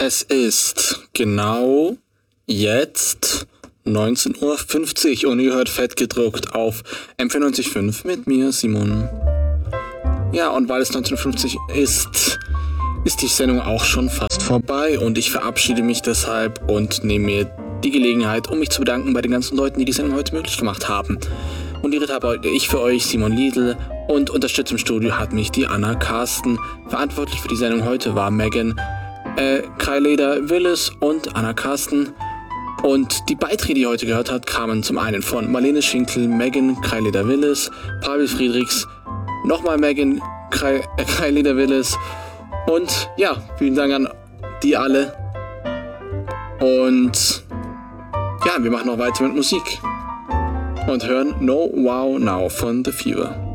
Es ist genau jetzt 19:50 Uhr und ihr hört fett gedruckt auf M94.5 mit mir, Simon. Ja, und weil es 19:50 Uhr ist die Sendung auch schon fast vorbei und ich verabschiede mich deshalb und nehme mir die Gelegenheit, um mich zu bedanken bei den ganzen Leuten, die die Sendung heute möglich gemacht haben. Moderiert habe ich für euch Simon Liedl und unterstützt im Studio hat mich die Anna Carsten. Verantwortlich für die Sendung heute war Megan, Kai-Leder Willis und Anna Carsten. Und die Beiträge, die ihr heute gehört habt, kamen zum einen von Marlene Schinkel, Megan, Kai-Leder Willis, Pavel Friedrichs, nochmal Megan, Kai-Leder Willis und ja, vielen Dank an die alle. Und ja, wir machen noch weiter mit Musik und hören No Wow Now von The Fever.